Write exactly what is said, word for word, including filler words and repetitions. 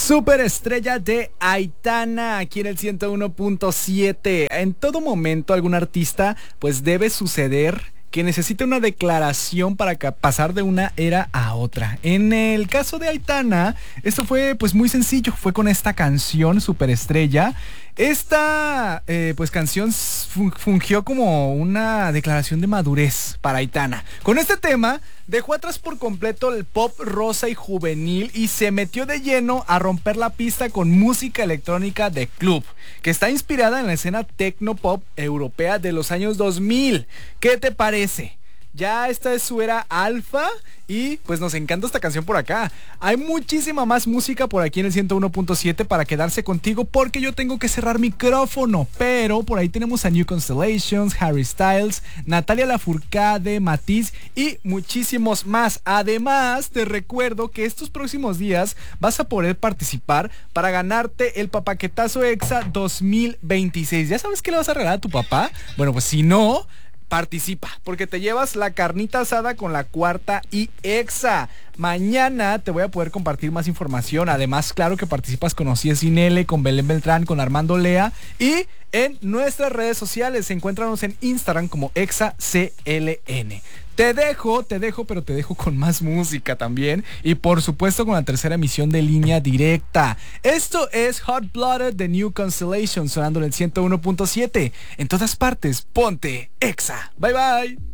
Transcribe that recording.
Superestrella de Aitana, aquí en el ciento uno punto siete. En todo momento algún artista pues debe suceder que necesita una declaración para pasar de una era a otra. En el caso de Aitana, esto fue pues muy sencillo, fue con esta canción Superestrella. Esta eh, pues canción fungió como una declaración de madurez para Aitana. Con este tema dejó atrás por completo el pop rosa y juvenil y se metió de lleno a romper la pista con música electrónica de club, que está inspirada en la escena techno pop europea de los años dos mil. ¿Qué te parece? Ya esta es su era alfa y pues nos encanta esta canción por acá. Hay muchísima más música por aquí en el ciento uno punto siete para quedarse contigo porque yo tengo que cerrar micrófono. Pero por ahí tenemos a New Constellations, Harry Styles, Natalia Lafourcade, Matiz y muchísimos más. Además te recuerdo que estos próximos días vas a poder participar para ganarte el Papaquetazo Exa dos mil veintiséis. ¿Ya sabes qué le vas a regalar a tu papá? Bueno, pues si no, participa, porque te llevas la carnita asada con la cuarta y Exa. Mañana te voy a poder compartir más información. Además, claro que participas con Osías Sinele, con Belén Beltrán, con Armando Lea. Y en nuestras redes sociales, encuéntranos en Instagram como Exa C L N. Te dejo, te dejo, pero te dejo con más música también. Y por supuesto con la tercera emisión de Línea Directa. Esto es Hot Blooded de New Constellation, sonando en el ciento uno punto siete. En todas partes, ponte Exa. Bye bye.